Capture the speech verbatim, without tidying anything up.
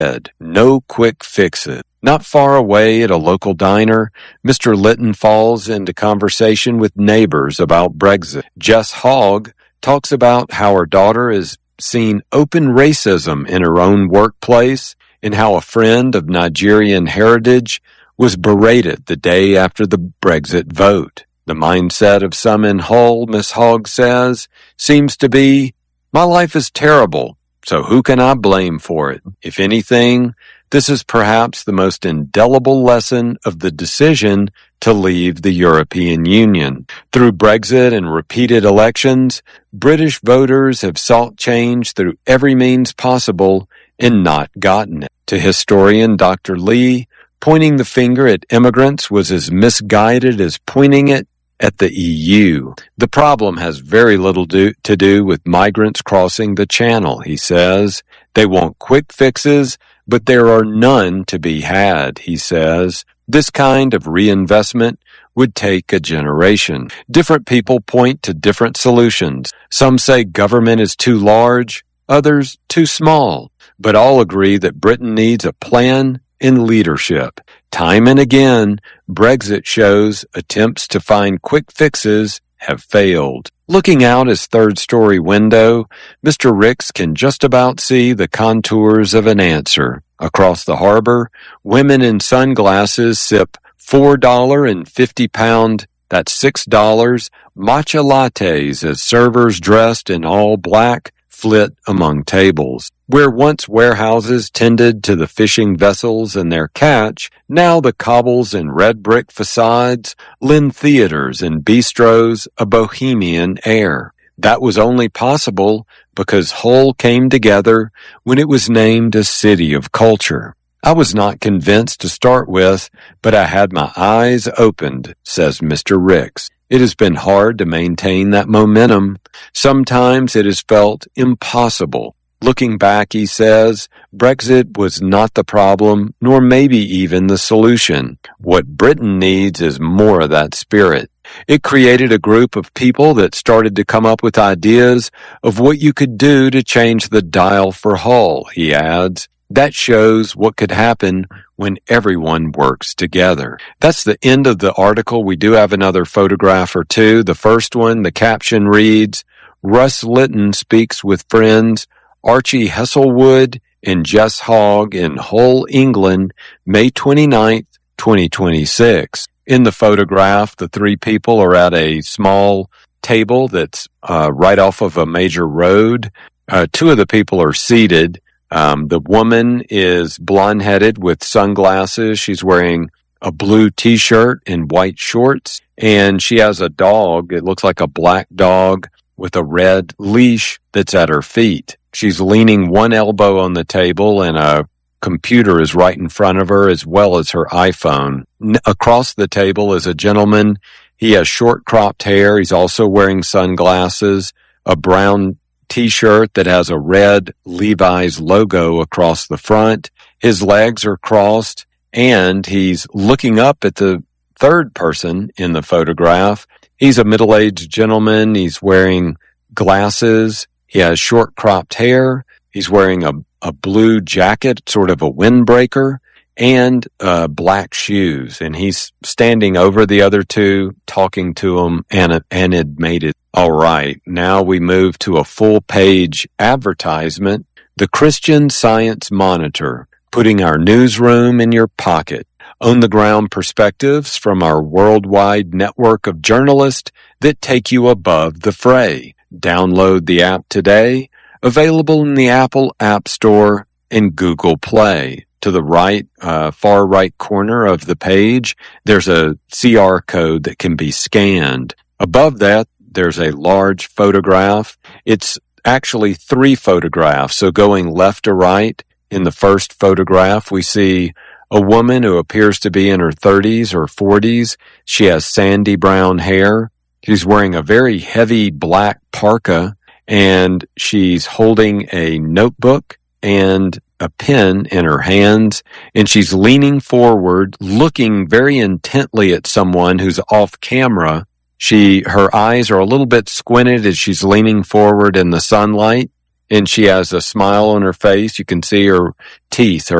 No quick fixes. Not far away at a local diner, Mister Litton falls into conversation with neighbors about Brexit. Jess Hogg talks about how her daughter has seen open racism in her own workplace and how a friend of Nigerian heritage was berated the day after the Brexit vote. The mindset of some in Hull, Miss Hogg says, seems to be, my life is terrible, so who can I blame for it? If anything, this is perhaps the most indelible lesson of the decision to leave the European Union. Through Brexit and repeated elections, British voters have sought change through every means possible and not gotten it. To historian Doctor Lee, pointing the finger at immigrants was as misguided as pointing it at the E U. The problem has very little do, to do with migrants crossing the channel, he says. They want quick fixes, but there are none to be had, he says. This kind of reinvestment would take a generation. Different people point to different solutions. Some say government is too large, others too small, but all agree that Britain needs a plan and leadership. Time and again, Brexit shows attempts to find quick fixes have failed. Looking out his third-story window, Mister Ricks can just about see the contours of an answer. Across the harbor, women in sunglasses sip four dollars and fifty cents, that's six dollars, matcha lattes as servers dressed in all black flit among tables. Where once warehouses tended to the fishing vessels and their catch, now the cobbles and red brick facades lend theaters and bistros a bohemian air. That was only possible because Hull came together when it was named a city of culture. I was not convinced to start with, but I had my eyes opened, says Mister Ricks. It has been hard to maintain that momentum. Sometimes it has felt impossible. Looking back, he says, Brexit was not the problem, nor maybe even the solution. What Britain needs is more of that spirit. It created a group of people that started to come up with ideas of what you could do to change the dial for Hull, he adds. That shows what could happen when everyone works together. That's the end of the article. We do have another photograph or two. The first one, the caption reads, Russ Litton speaks with friends Archie Hesselwood and Jess Hogg in Hull, England, May twenty-ninth, twenty twenty-six. In the photograph, the three people are at a small table that's uh, right off of a major road. Uh, two of the people are seated. Um, the woman is blonde-headed with sunglasses. She's wearing a blue T-shirt and white shorts, and she has a dog. It looks like a black dog with a red leash that's at her feet. She's leaning one elbow on the table, and a computer is right in front of her, as well as her iPhone. N- across the table is a gentleman. He has short cropped hair. He's also wearing sunglasses, a brown T-shirt that has a red Levi's logo across the front. His legs are crossed, and he's looking up at the third person in the photograph. He's a middle-aged gentleman. He's wearing glasses. He has short cropped hair. He's wearing a, a blue jacket, sort of a windbreaker, and uh, black shoes. And he's standing over the other two, talking to them, and, and had made it. All right, now we move to a full-page advertisement. The Christian Science Monitor, putting our newsroom in your pocket. On-the-ground perspectives from our worldwide network of journalists that take you above the fray. Download the app today. Available in the Apple App Store and Google Play. To the right, uh, far right corner of the page, there's a C R code that can be scanned. Above that, there's a large photograph. It's actually three photographs. So going left to right, in the first photograph, we see a woman who appears to be in her thirties or forties. She has sandy brown hair. She's wearing a very heavy black parka, and she's holding a notebook and a pen in her hands, and she's leaning forward, looking very intently at someone who's off camera. She, her eyes are a little bit squinted as she's leaning forward in the sunlight, and she has a smile on her face. You can see her teeth, her